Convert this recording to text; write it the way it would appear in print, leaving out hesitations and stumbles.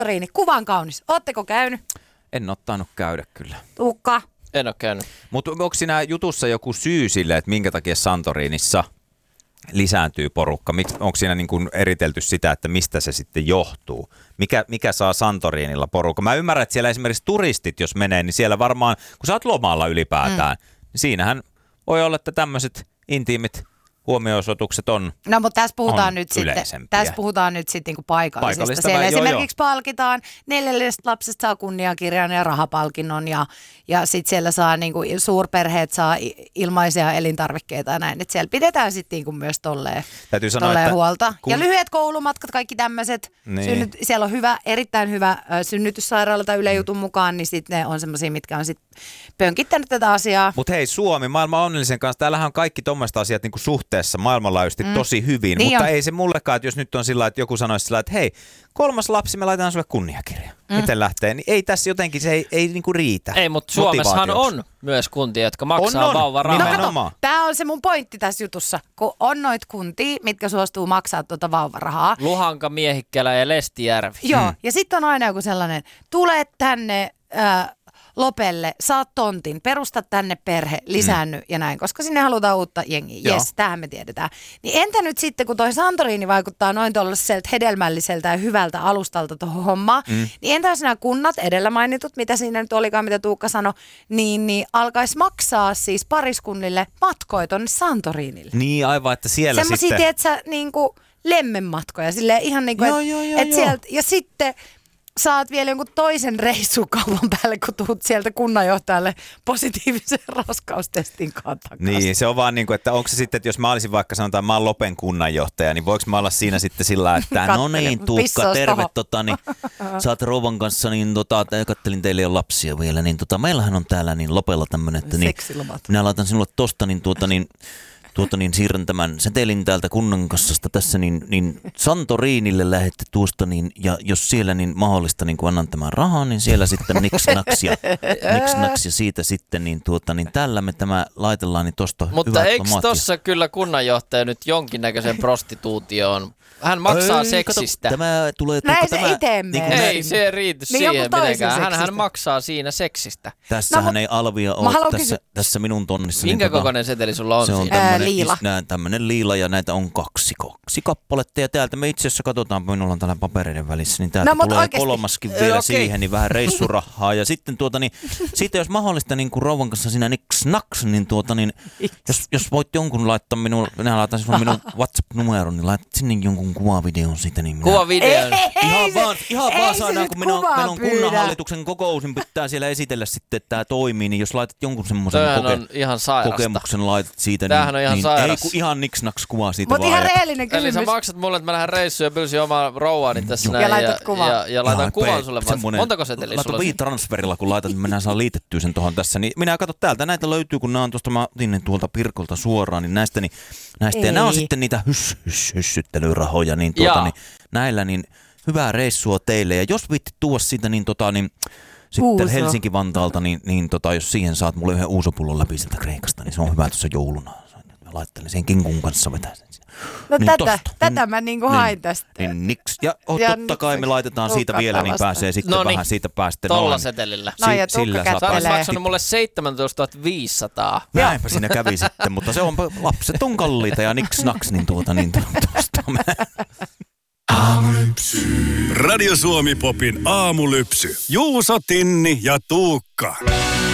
Santorini, kuvan kaunis. Ootteko käynyt? En ole tainnut käydä kyllä. Tuukka? En ole käynyt. Mutta onko siinä jutussa joku syy sille, että minkä takia Santorinissa lisääntyy porukka? Onko siinä niin kuin eritelty sitä, että mistä se sitten johtuu? Mikä saa Santorinilla porukka? Mä ymmärrän, että siellä esimerkiksi turistit, jos menee, niin siellä varmaan, kun sä oot lomalla ylipäätään, niin siinähän voi olla, että tämmöiset intiimit huomioisoitukset on. No, mutta tässä puhutaan nyt sitten niinku paikallisesta. Siellä esimerkiksi palkitaan 4 lapsesta saa kunniakirjan ja rahapalkinnon ja sitten siellä saa niinku suurperheet saa ilmaisia elintarvikkeita ja näin. Et siellä pidetään sitten niinku myös tolleen huolta. Ja lyhyet koulumatkat, kaikki tämmöiset. Niin. Siellä on erittäin hyvä synnytyssairaala tai Yle Jutun mukaan, niin sitten ne on semmoisia, mitkä on sitten pönkittänyt tätä asiaa. Mutta hei, Suomi, maailman onnellisen kanssa, täällähän on kaikki tommoista asiat niinku suhteessa maailmanlaajuisesti tosi hyvin, niin mutta ei se mullekaan, että jos nyt on sillä, että joku sanoisi sillä, että hei, 3. lapsi, me laitetaan sulle kunniakirja. Miten lähtee? Niin ei tässä jotenkin, se ei niinku riitä. Ei, mutta Suomessahan on myös kuntia, jotka maksaa vauvarahaa. No, tämä on se mun pointti tässä jutussa, kun on noit kuntia, mitkä suostuu maksaa tuota vauvarahaa. Luhanka, Miehikkälä ja Lestijärvi. Joo, ja sitten on aina joku sellainen, tule tänne Lopelle, saat tontin, perusta tänne perhe, lisäänny ja näin, koska sinne halutaan uutta jengiä. Jes, tähän me tiedetään. Niin entä nyt sitten, kun toi Santorini vaikuttaa noin tuollaiselta hedelmälliseltä ja hyvältä alustalta tuohon hommaan, niin entä jos nämä kunnat, edellä mainitut, mitä siinä nyt olikaan, mitä Tuukka sanoi, niin alkaisi maksaa siis pariskunnille matkoja tonne Santorinille. Niin, aivan, että siellä semmosia, sitten. Semmoisia, tiedätkö, niinku lemmenmatkoja, silleen ihan niinku, että sieltä, ja sitten saat vielä jonkun toisen reissukaupan päälle, kun tuut sieltä kunnanjohtajalle positiivisen raskaustestin kanssa. Niin, se on vaan niin kuin, että onko se sitten, että jos mä olisin vaikka sanotaan, mä oon Lopen kunnanjohtaja, niin voiko mä olla siinä sitten sillä, että no niin, Tuukka, terve, niin sä oot rouvan kanssa, niin kattelin teille jo lapsia vielä, niin meillähän on täällä niin Lopella tämmönen, että niin, minä laitan sinulle tosta, niin siirrän tämän setelin täältä kunnan kassasta tässä, niin Santorinille lähette tuosta, niin, ja jos siellä niin mahdollista niin kun annan tämän rahan, niin siellä sitten niks-naks ja siitä sitten, niin tällä me tämä laitellaan, niin tosta mutta eikö tossa kyllä kunnanjohtaja nyt jonkinnäköisen prostituutioon? Hän maksaa seksistä. Kato, tämä tulee, näin se itse niin ei se riity siihen mitenkään. Hän maksaa siinä seksistä. Tässähän ei alvia ole tässä minun tonnissa. Minkä kokoinen seteli sulla on? Se on liila. Tämmöinen liila ja näitä on kaksi kappaletta. Ja täältä me itse asiassa katsotaan, minulla on täällä papereiden välissä, niin täältä tulee oikeasti 3 vielä siihen, niin vähän reissurahaa. Ja sitten siitä jos mahdollista niin kuin rouvan kanssa siinä niks-naks, niin jos voit jonkun laittaa minulle, minä laitan sinulle minun WhatsApp-numeron, niin laitat sinne jonkun kuvavideon siitä. Niin kuvavideon? Ihan vaan saadaan, kun meillä on kunnanhallituksen kokous, niin pitää siellä esitellä sitten, että tämä toimii, niin jos laitat jonkun semmoisen kokemuksen laitat siitä, tämähän on ihan sairasta. Ei kun ihan niks-naks kuvaa siitä. Mutta ihan reellinen kysymys. Eli sä maksat mulle, että mä lähden reissuun ja pylsin omaa rouvaani tässä näin. Ja laitat kuvan. Ja laitan kuvan sulle. Montako seteliä sulla on? WeTransferilla, kun laitat, niin mennään saa liitettyä sen tuohon tässä. Niin minä katson täältä, näitä löytyy, kun nämä on tuosta, mä otin ne tuolta Pirkolta suoraan, niin näistä ja nämä on sitten niitä hyssyttelyrahoja, niin näillä niin hyvää reissua teille. Ja jos viittit tuoda siitä, niin sitten Helsinki-Vantaalta, niin jos siihen saat mulle yhden uusopullon läpi sieltä Kreikasta, niin se on hyvä tuossa jouluna. Mä laittelen sen kinkun kanssa vetää sen. No niin tätä mä niinku hain tästä. Niin niks. Ja totta kai me laitetaan siitä vielä, niin pääsee sitten vähän siitä päästä. Tolla setelillä. No ja Tuukka kättelee. Sä olis maksanut mulle 17 500. Näinpä siinä kävi sitten, mutta se on, lapset on kalliita ja niks-naks, niin tosta me. Aamulypsy. Radio Suomi Popin aamulypsy. Juuso, Tinni ja Tuukka.